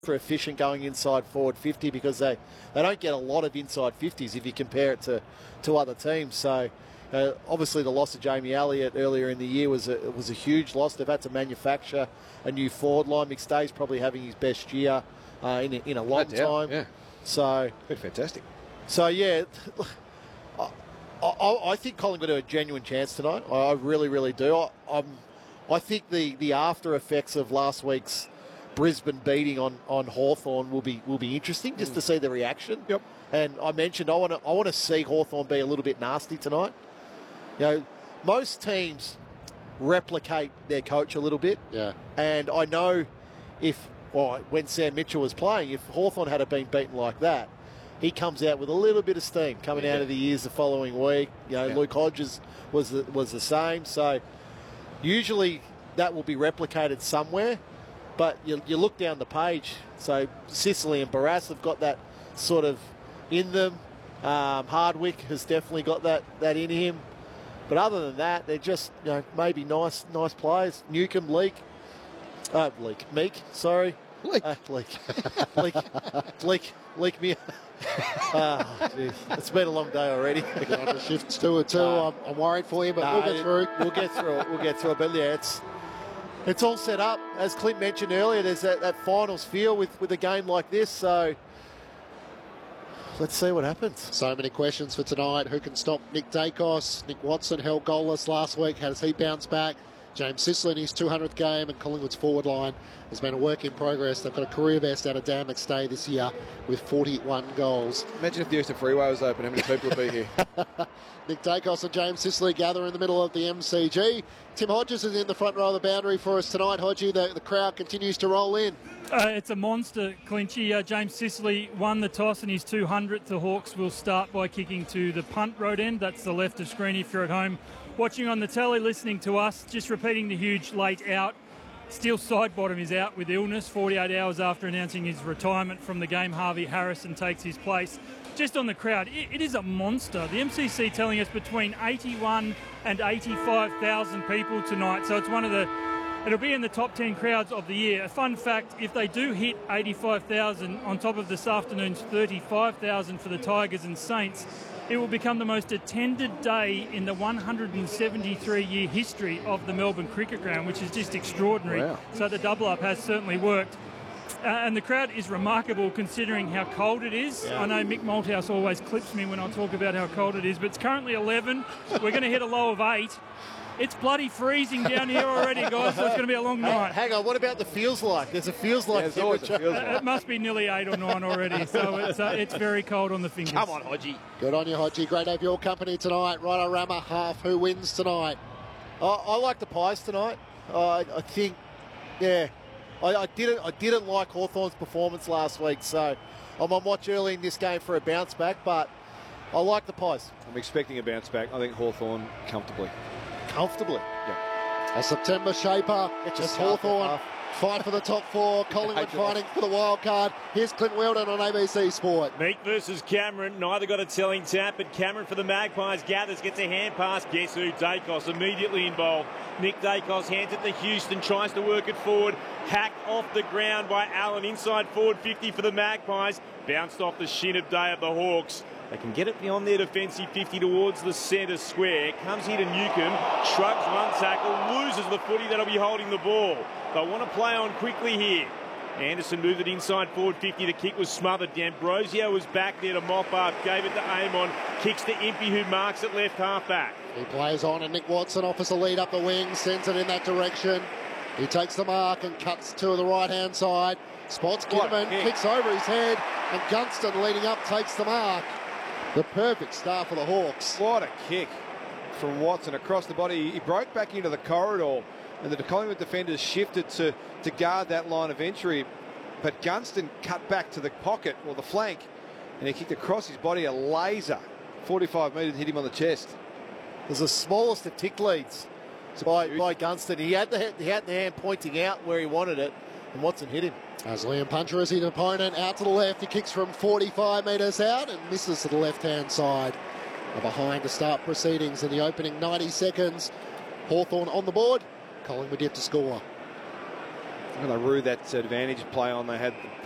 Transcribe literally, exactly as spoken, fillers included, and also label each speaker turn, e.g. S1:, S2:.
S1: for efficient going inside forward fifty because they, they don't get a lot of inside fifties if you compare it to, to other teams. So uh, obviously the loss of Jamie Elliott earlier in the year was a, was a huge loss. They've had to manufacture a new forward line. McStay's probably having his best year uh, in, a, in a long
S2: No doubt,
S1: time.
S2: Yeah.
S1: So
S2: been fantastic.
S1: So yeah, I, I, I think Collingwood have a genuine chance tonight. I, I really, really do. I, I'm, I think the, the after effects of last week's Brisbane beating on, on Hawthorn will be will be interesting just mm. to see the reaction.
S2: Yep.
S1: And I mentioned I want to I want to see Hawthorn be a little bit nasty tonight. You know, most teams replicate their coach a little bit.
S3: Yeah.
S1: And I know if well, when Sam Mitchell was playing, if Hawthorn had been beaten like that, he comes out with a little bit of steam coming yeah. out of the ears the following week. You know, yeah. Luke Hodges was the, was the same. So usually that will be replicated somewhere. But you, you look down the page, so Sicily and Barrass have got that sort of in them. Um, Hardwick has definitely got that, that in him. But other than that, they're just, you know, maybe nice nice players. Newcomb, Leak, uh, Leak, Meek, sorry.
S3: Leak.
S1: Uh, Leak. Leak. Leak. Leak me. Oh, it's been a long day already.
S3: Got on to shifts two or two. Uh, I'm, I'm worried for you, but no, we'll get through.
S1: We'll get through it. We'll get through it. But yeah, it's it's all set up. As Clint mentioned earlier, there's that, that finals feel with, with a game like this. So let's see what happens.
S3: So many questions for tonight. Who can stop Nick Dacos? Nick Watson held goalless last week. How does he bounce back? James Sicily in his two hundredth game, and Collingwood's forward line has been a work in progress. They've got a career best out of Dan McStay this year with forty-one goals.
S2: Imagine if the Eastern Freeway was open, how many people would be here?
S3: Nick Dacos and James Sicily gather in the middle of the M C G. Tim Hodges is in the front row of the boundary for us tonight. Hodgie, the, the crowd continues to roll in.
S4: Uh, it's a monster, Clinchy. Uh, James Sicily won the toss in his two hundredth. The Hawks will start by kicking to the punt road end. That's the left of screen if you're at home watching on the telly, listening to us. Just repeating the huge late out. Steele Sidebottom is out with illness forty-eight hours after announcing his retirement from the game. Harvey Harrison takes his place. Just on the crowd, it, it is a monster. The M C C telling us between eighty-one and eighty-five thousand people tonight. So it's one of the, it'll be in the top ten crowds of the year. A fun fact, if they do hit eighty-five thousand on top of this afternoon's thirty-five thousand for the Tigers and Saints, it will become the most attended day in the one hundred seventy-three year history of the Melbourne Cricket Ground, which is just extraordinary.
S2: Wow.
S4: So the double up has certainly worked. Uh, and the crowd is remarkable considering how cold it is. Yeah. I know Mick Malthouse always clips me when I talk about how cold it is, but it's currently eleven. We're going to hit a low of eight. It's bloody freezing down here already, guys, so it's going to be a long night.
S1: Hang on, what about the feels like? There's a feels like.
S2: Yeah, there's always a feels like.
S4: Uh, it must be nearly eight or nine already, so it's uh, it's very cold on the fingers.
S1: Come on, Hodgie.
S3: Good on you, Hodgie. Great to have your company tonight. Rhino Rama half. Who wins tonight?
S1: I, I like the Pies tonight. Uh, I think, yeah, I, I didn't I didn't like Hawthorn's performance last week, so I'm on watch early in this game for a bounce back, but I like the Pies.
S2: I'm expecting a bounce back. I think Hawthorn comfortably.
S1: Comfortably?
S2: Yeah.
S3: A September shaper. Just Hawthorn fight for the top four. Collingwood fighting for the wild card. Here's Clint Weldon on A B C Sport.
S5: Meek versus Cameron. Neither got a telling tap, but Cameron for the Magpies gathers, gets a hand pass. Guess who? Dacos immediately involved. Nick Dacos hands it to Houston, tries to work it forward. Hacked off the ground by Allen inside forward fifty for the Magpies. Bounced off the shin of Day of the Hawks. They can get it beyond their defensive fifty towards the centre square. Comes here to Newcomb, shrugs one tackle, loses the footy that'll be holding the ball. They want to play on quickly here. Anderson moved it inside forward fifty. The kick was smothered. D'Ambrosio was back there to mop up, gave it to Amon. Kicks to Impey, who marks it left half back.
S3: He plays on, and Nick Watson offers a lead up the wing, sends it in that direction. He takes the mark and cuts to the right-hand side. Spots Gitterman, kicks over his head, and Gunston leading up takes the mark. The perfect start for the Hawks.
S2: What a kick from Watson across the body. He broke back into the corridor, and the Collingwood defenders shifted to, to guard that line of entry. But Gunston cut back to the pocket, or the flank, and he kicked across his body a laser. forty-five metres, hit him on the chest.
S1: It was the smallest of tick leads by, by Gunston. He had, the, he had the hand pointing out where he wanted it, and Watson hit him.
S3: As Liam Puncher is his opponent, out to the left, he kicks from forty-five metres out and misses to the left-hand side. Behind to start proceedings in the opening ninety seconds. Hawthorn on the board, Collingwood yet to score.
S2: And they rue that advantage play on. They had